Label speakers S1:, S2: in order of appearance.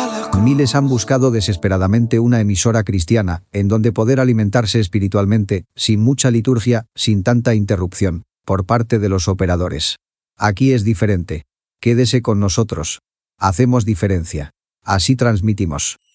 S1: Miles han buscado desesperadamente una emisora cristiana, en donde poder alimentarse espiritualmente, sin mucha liturgia, sin tanta interrupción, por parte de los operadores. Aquí es diferente. Quédese con nosotros. Hacemos diferencia. Así transmitimos.